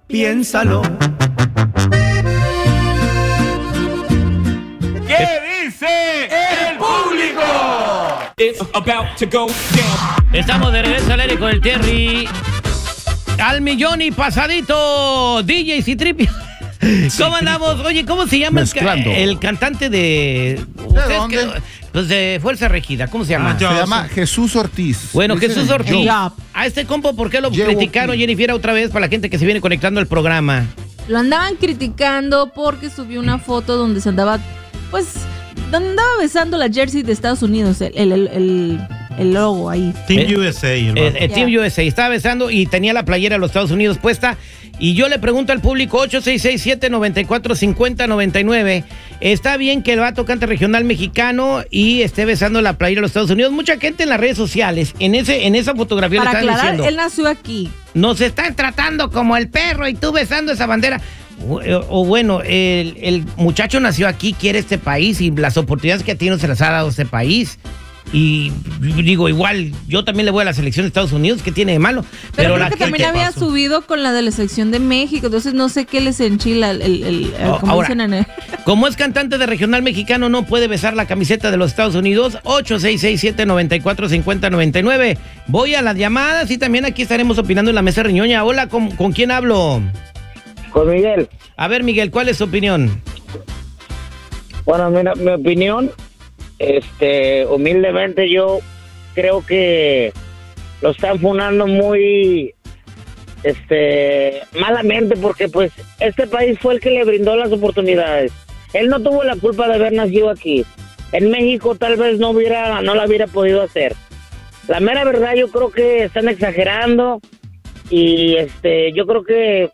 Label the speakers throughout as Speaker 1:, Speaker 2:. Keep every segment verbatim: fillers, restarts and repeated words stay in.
Speaker 1: piénsalo.
Speaker 2: ¿Qué dice el público?
Speaker 3: It's about to go down.
Speaker 4: Estamos de regreso al aire con el Terry. Al millón y pasadito, D J Citripio. ¿Cómo andamos? Oye, ¿cómo se llama el, ca el cantante de...
Speaker 5: ¿De dónde?
Speaker 4: Que, pues de Fuerza Regida, ¿cómo se llama?
Speaker 5: Ah, se llama Jesús Ortiz.
Speaker 4: Bueno,
Speaker 5: Dicen
Speaker 4: Jesús Ortiz.
Speaker 5: Joe.
Speaker 4: A este compo, ¿por qué lo
Speaker 5: Joe
Speaker 4: criticaron,
Speaker 5: Ortiz.
Speaker 4: Jennifer, otra vez para la gente que se viene conectando al programa?
Speaker 6: Lo andaban criticando porque subió una foto donde se andaba, pues, donde andaba besando la jersey de Estados Unidos, el, el, el, el, el logo ahí.
Speaker 1: Team
Speaker 4: Eh,
Speaker 1: U S A,
Speaker 4: Eh,
Speaker 1: hermano.
Speaker 4: eh, Team
Speaker 6: Yeah.
Speaker 4: U S A estaba besando y tenía la playera de los Estados Unidos puesta. Y yo le pregunto al público, ocho seis seis siete, nueve cuatro cinco cero, nueve nueve, ¿está bien que el vato cante regional mexicano y esté besando la playera de los Estados Unidos? Mucha gente en las redes sociales, en ese en esa fotografía
Speaker 6: Para
Speaker 4: le están
Speaker 6: aclarar,
Speaker 4: diciendo,
Speaker 6: él nació aquí.
Speaker 4: nos están tratando como el perro y tú besando esa bandera. O, o bueno, el, el muchacho nació aquí, quiere este país y las oportunidades que tiene se las ha dado este país. Y digo, igual, yo también le voy a la selección de Estados Unidos, ¿qué tiene de malo?
Speaker 6: Pero, creo
Speaker 4: la
Speaker 6: que
Speaker 4: gente-
Speaker 6: también había
Speaker 1: pasó?
Speaker 6: subido con la de la selección de México, entonces no sé qué les enchila el, el, el- el-
Speaker 4: Oh,
Speaker 6: como
Speaker 4: ahora,
Speaker 6: dicen en el...
Speaker 4: como es cantante de regional mexicano, no puede besar la camiseta de los Estados Unidos. Ocho seis seis siete, nueve cuatro cinco cero, nueve nueve. Voy a las llamadas y también aquí estaremos opinando en la mesa riñoña. Hola, ¿con, ¿con quién hablo?
Speaker 7: Con Miguel.
Speaker 4: A ver, Miguel, ¿cuál es tu opinión?
Speaker 7: Bueno, mira, mi opinión, este, humildemente yo creo que lo están funando muy, este, malamente porque pues este país fue el que le brindó las oportunidades. Él no tuvo la culpa de haber nacido aquí. En México tal vez no hubiera, no la hubiera podido hacer. La mera verdad yo creo que están exagerando y este, yo creo que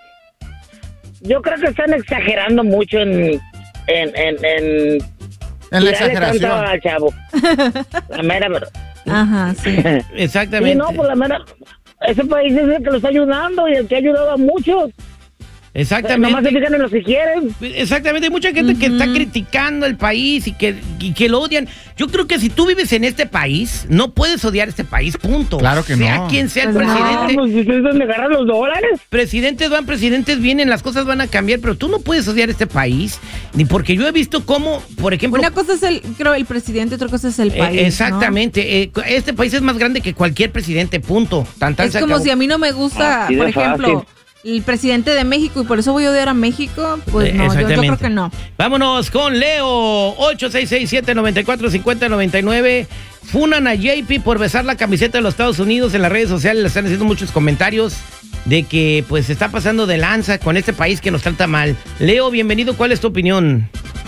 Speaker 7: Yo creo que están exagerando mucho en en en, en,
Speaker 5: En la
Speaker 7: tirarle tanto
Speaker 5: exageración.
Speaker 7: al chavo. La mera verdad.
Speaker 6: Ajá, sí.
Speaker 4: Exactamente.
Speaker 7: Sí, no, pues la mera, ese país es el que lo está ayudando y el que ha ayudado a muchos. Nomás se
Speaker 4: Exactamente.
Speaker 7: fijan en los que quieren.
Speaker 4: Exactamente, hay mucha gente que está criticando el país y que, y que lo odian. Yo creo que si tú vives en este país, no puedes odiar este país, punto.
Speaker 5: Claro que
Speaker 4: sea
Speaker 5: no.
Speaker 4: quien sea el
Speaker 6: Pues no.
Speaker 4: presidente.
Speaker 7: Vamos, ¿ustedes dónde agarran los dólares?
Speaker 4: Presidentes van, presidentes vienen, las cosas van a cambiar, pero tú no puedes odiar este país, ni porque yo he visto cómo, por ejemplo...
Speaker 6: Una cosa es el, creo, el presidente, otra cosa es el
Speaker 4: eh,
Speaker 6: país, ¿no?
Speaker 4: exactamente, eh, este país es más grande que cualquier presidente, punto. Tan, tan
Speaker 6: Es
Speaker 4: se
Speaker 6: como
Speaker 4: acabó.
Speaker 6: si a mí no me gusta,
Speaker 7: Así de
Speaker 6: por ejemplo,
Speaker 7: fácil.
Speaker 6: el presidente de México y por eso voy a odiar a México, pues
Speaker 4: Eh,
Speaker 6: no, yo, yo
Speaker 4: exactamente.
Speaker 6: creo que no.
Speaker 4: Vámonos con Leo, ocho seis seis siete, nueve cuatro cinco cero, nueve nueve. Funan a J P por besar la camiseta de los Estados Unidos. En las redes sociales le están haciendo muchos comentarios de que pues se está pasando de lanza con este país que nos trata mal. Leo, bienvenido, ¿cuál es tu opinión?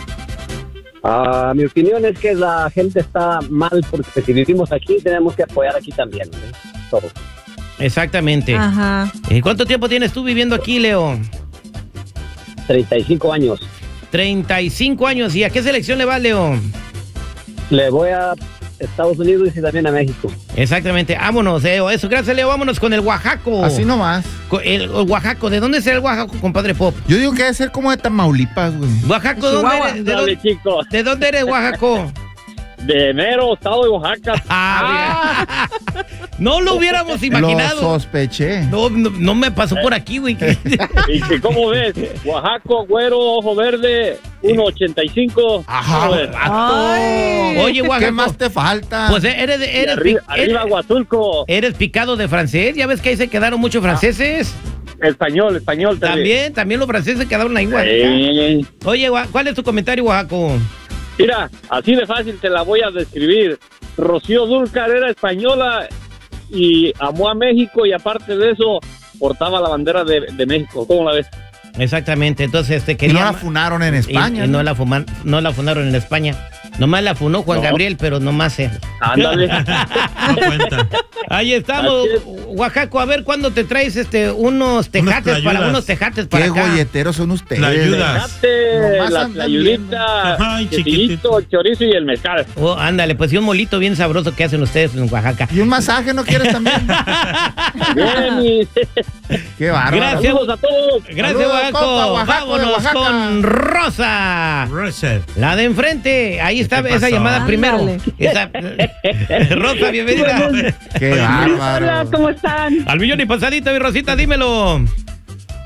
Speaker 8: Ah, mi opinión es que la gente está mal porque si vivimos aquí tenemos que apoyar aquí también, ¿eh? Todos.
Speaker 4: Exactamente.
Speaker 6: Ajá.
Speaker 4: Eh, ¿Cuánto tiempo tienes tú viviendo aquí, Leo?
Speaker 8: treinta y cinco años.
Speaker 4: treinta y cinco años. ¿Y a qué selección le va, Leo?
Speaker 8: Le voy a Estados Unidos y también a México.
Speaker 4: Exactamente. Vámonos, Leo. Eso, gracias, Leo. Vámonos con el Oaxaco.
Speaker 5: Así nomás.
Speaker 4: Co- El, el Oaxaco. ¿De dónde será el Oaxaco, compadre Pop?
Speaker 5: Yo digo que debe ser como de Tamaulipas, güey.
Speaker 4: Oaxaco, ¿dónde
Speaker 6: Chihuahua.
Speaker 4: eres? ¿De
Speaker 8: Dale,
Speaker 4: dónde,
Speaker 8: chicos.
Speaker 4: de dónde eres, Oaxaco?
Speaker 8: De mero estado de Oaxaca.
Speaker 4: Ah, no lo hubiéramos
Speaker 5: Lo
Speaker 4: imaginado.
Speaker 5: sospeché.
Speaker 4: No, no, no me pasó por aquí, güey.
Speaker 8: Y que, ¿cómo ves? Oaxaco, güero, ojo verde, uno ochenta y cinco.
Speaker 5: Ajá.
Speaker 8: ¿Cómo ves?
Speaker 6: Ay.
Speaker 4: Oye, Oaxaco.
Speaker 5: ¿Qué más te falta?
Speaker 4: Pues eh, eres, de-
Speaker 8: Y
Speaker 4: eres,
Speaker 8: arriba,
Speaker 4: pi-
Speaker 8: arriba
Speaker 4: eres,
Speaker 8: Huatulco.
Speaker 4: eres picado de francés. Ya ves que ahí se quedaron muchos franceses.
Speaker 8: Español, español
Speaker 4: También, también los franceses quedaron ahí, Oaxaca.
Speaker 8: Eh,
Speaker 4: Oye, Oa- ¿cuál es tu comentario, Oaxaco?
Speaker 8: Mira, así de fácil te la voy a describir. Rocío Dúrcal era española y amó a México y aparte de eso portaba la bandera de, de México. ¿Cómo la ves?
Speaker 4: Exactamente, entonces este
Speaker 5: Y
Speaker 4: quería...
Speaker 5: no la funaron en
Speaker 4: y-
Speaker 5: España.
Speaker 4: y no, la fuman- no la fundaron en España. Nomás la funó Juan
Speaker 8: No.
Speaker 4: Gabriel, pero nomás él.
Speaker 8: Ándale.
Speaker 1: No cuenta.
Speaker 4: Ahí estamos,
Speaker 8: Así es.
Speaker 4: Oaxaco, a ver cuándo te traes este unos tejates para
Speaker 1: tlayudas.
Speaker 4: unos tejates para
Speaker 5: Qué
Speaker 4: acá.
Speaker 5: golleteros son ustedes.
Speaker 1: La ayuda.
Speaker 8: Date
Speaker 5: Nomás
Speaker 8: la
Speaker 5: andan
Speaker 8: tlayudita,
Speaker 1: Ay,
Speaker 8: quesillito, chorizo y el mezcal.
Speaker 4: Oh, ándale, pues y un molito bien sabroso que hacen ustedes en Oaxaca.
Speaker 5: ¿Y un masaje no quieres también?
Speaker 8: Bien, y
Speaker 5: Qué bárbaro.
Speaker 4: Gracias.
Speaker 8: saludos a todos.
Speaker 4: Gracias,
Speaker 5: Saludos,
Speaker 4: Oaxaco.
Speaker 5: compa, Oaxaco, de
Speaker 4: Vámonos
Speaker 5: Oaxaca.
Speaker 4: con Rosa.
Speaker 1: Russell.
Speaker 4: La de enfrente. Ahí está
Speaker 1: ¿Qué
Speaker 4: esa
Speaker 1: pasó?
Speaker 4: llamada
Speaker 6: Ándale.
Speaker 4: primero. Esa- Rosa, bienvenida.
Speaker 5: Qué bárbaro.
Speaker 9: Hola, ¿cómo están?
Speaker 4: Al millón y pasadito, mi Rosita, dímelo.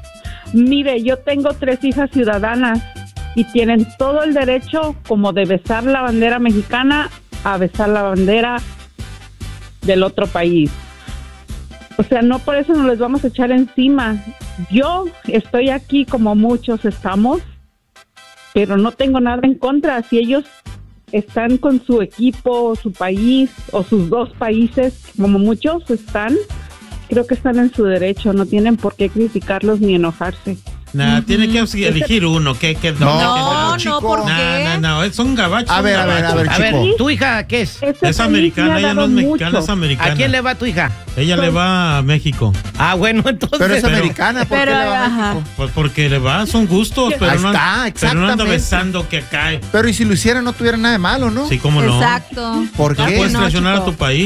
Speaker 9: Mire, yo tengo tres hijas ciudadanas y tienen todo el derecho como de besar la bandera mexicana a besar la bandera del otro país. O sea, no por eso nos les vamos a echar encima. Yo estoy aquí como muchos estamos, pero no tengo nada en contra. Si ellos están con su equipo, su país o sus dos países, como muchos están, creo que están en su derecho. No tienen por qué criticarlos ni enojarse.
Speaker 1: Nah, uh-huh. Tiene que elegir uno. ¿Qué, qué,
Speaker 6: no,
Speaker 1: no,
Speaker 6: no, no, ¿por qué?
Speaker 1: No, no, no, son gabachos.
Speaker 5: A ver, a ver, a ver,
Speaker 4: a ver, ¿tu hija qué es?
Speaker 9: Este
Speaker 1: es americana, ella no es mexicana,
Speaker 9: mucho.
Speaker 1: es americana.
Speaker 4: ¿A quién le va tu hija?
Speaker 1: Ella
Speaker 9: Pues,
Speaker 1: le va a México.
Speaker 4: Ah, bueno, entonces.
Speaker 5: Pero es
Speaker 1: Pero-
Speaker 5: americana, ¿por
Speaker 6: pero,
Speaker 5: qué le va a
Speaker 6: ajá.
Speaker 5: México?
Speaker 1: Pues porque le va, son gustos, pero,
Speaker 5: Ahí
Speaker 1: no,
Speaker 5: está,
Speaker 1: pero no anda
Speaker 5: exactamente.
Speaker 1: besando que acá.
Speaker 5: Pero y si lo hiciera no tuviera nada de malo, ¿no?
Speaker 1: Sí, cómo no.
Speaker 6: Exacto.
Speaker 5: ¿Por
Speaker 1: No
Speaker 5: qué?
Speaker 1: puedes
Speaker 6: no,
Speaker 1: traicionar
Speaker 6: chico.
Speaker 1: a tu país.